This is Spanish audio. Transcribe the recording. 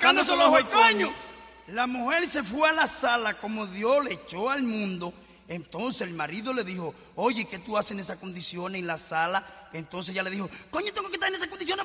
sacándose los ojos, coño. La mujer se fue a la sala como Dios le echó al mundo. Entonces el marido le dijo, oye, ¿qué tú haces en esas condiciones en la sala? Entonces ella le dijo, coño, tengo que estar en esas condiciones